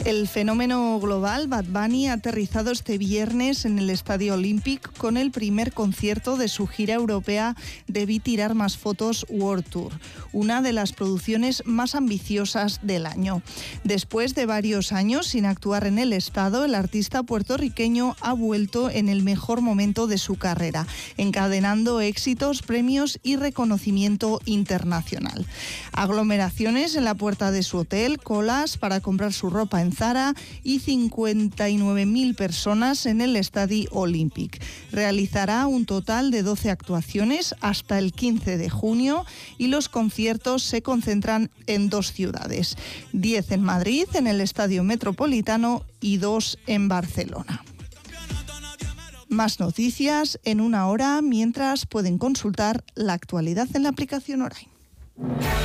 El fenómeno global Bad Bunny ha aterrizado este viernes en el Estadio Olympic con el primer concierto de su gira europea Debí tirar más fotos World Tour, una de las producciones más ambiciosas del año. Después de varios años sin actuar en el estado, el artista puertorriqueño ha vuelto en el mejor momento de su carrera, encadenando éxitos, premios y reconocimiento internacional. Aglomeraciones en la puerta de su hotel, colas para comprar su ropa en Zara y 59.000 personas en el Estadio Olympic. Realizará un total de 12 actuaciones hasta el 15 de junio y los conciertos se concentran en 2 ciudades, 10 en Madrid, en el Estadio Metropolitano, y 2 en Barcelona. Más noticias en una hora, mientras pueden consultar la actualidad en la aplicación Orain.